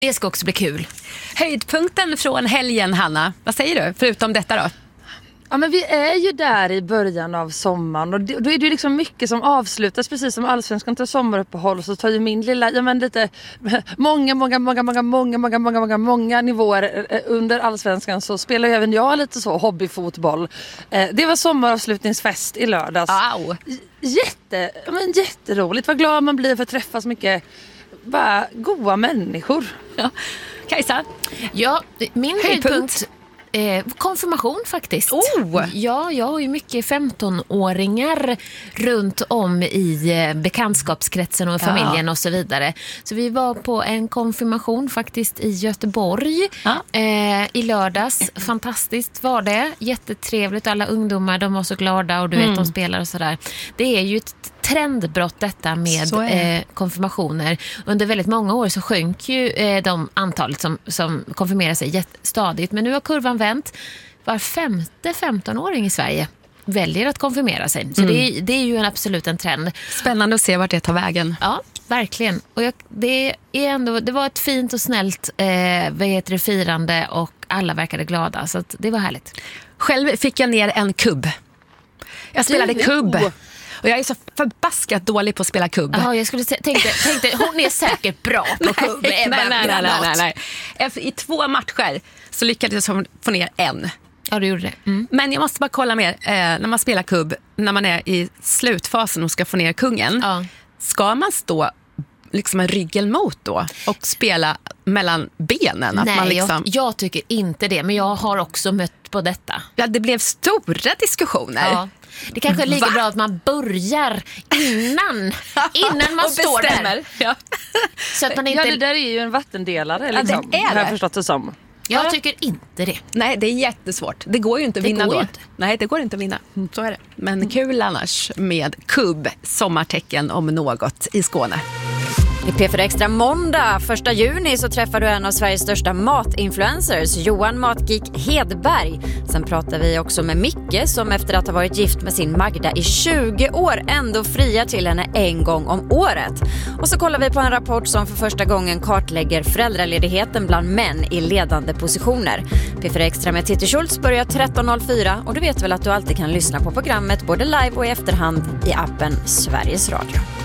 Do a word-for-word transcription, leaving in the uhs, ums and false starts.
Det ska också bli kul. Höjdpunkten från helgen, Hanna. Vad säger du, förutom detta då? Ja, men vi är ju där i början av sommaren och då är det ju liksom mycket som avslutas, precis som Allsvenskan tar sommaruppehåll, så tar ju min lilla, ja men lite många, många, många, många, många, många, många, många, många nivåer under Allsvenskan så spelar ju även jag lite så hobbyfotboll. Det var sommaravslutningsfest i lördags. Wow. Jätte, men jätteroligt, vad glad man blir för att träffa så mycket bara goda människor. Ja. Kajsa? Ja, min Höjdpunkt. höjdpunkt Eh, konfirmation faktiskt. Oh. Ja, jag har ju mycket femtonåringar runt om i eh, bekantskapskretsen och familjen Ja. och så vidare. Så vi var på en konfirmation faktiskt i Göteborg Ja. eh, i lördags. Fantastiskt var det. Jättetrevligt. Alla ungdomar, de var så glada och du vet, Mm. de spelar och sådär. Det är ju ett trendbrott detta med Så är det. eh, konfirmationer. Under väldigt många år så sjönk ju eh, de antalet som, som konfirmerar sig jätt- stadigt. Men nu har kurvan vänt. Var femte femtonåring i Sverige väljer att konfirmera sig. Så Mm. det, är, det är ju en absolut en trend. Spännande att se vart det tar vägen. Ja, verkligen. Och jag, det, är ändå, det var ett fint och snällt eh, vad heter det, firande och alla verkade glada. Så att det var härligt. Själv fick jag ner en kubb. Jag spelade Du, kubb. oh. Och jag är så förbaskat dålig på att spela kubb. Ja, jag skulle tä- tänkte, tänkte hon är säkert bra på kubb. nej, Ebba nej, nej, nej, Granat. nej, nej. Efter, I två matcher så lyckades jag få ner en. Ja, du gjorde det. Mm. Men jag måste bara kolla mer. Eh, när man spelar kubb, när man är i slutfasen och ska få ner kungen. Ja. Ska man stå liksom en ryggen mot då och spela mellan benen? Att Nej, man liksom... jag, jag tycker inte det. Men jag har också mött på detta. Ja, det blev stora diskussioner. Ja. Det kanske är lika Va? bra att man börjar innan innan man Och står bestämmer. där. Ja. Så att man inte... Ja, det där är ju en vattendelare liksom. det är Har jag det. förstått det som. Jag tycker inte det. Nej, det är jättesvårt. Det går ju inte att Det vinna går då. ju inte. Nej, det går inte att vinna. Så är det. Men kul annars med kubb, sommartecken om något i Skåne. I P fyra Extra måndag första juni så träffar du en av Sveriges största matinfluencers, Johan Matgeek Hedberg. Sen pratar vi också med Micke som efter att ha varit gift med sin Magda i tjugo år ändå friar till henne en gång om året. Och så kollar vi på en rapport som för första gången kartlägger föräldraledigheten bland män i ledande positioner. P fyra Extra med Titti Schultz börjar tretton noll fyra och du vet väl att du alltid kan lyssna på programmet både live och i efterhand i appen Sveriges Radio.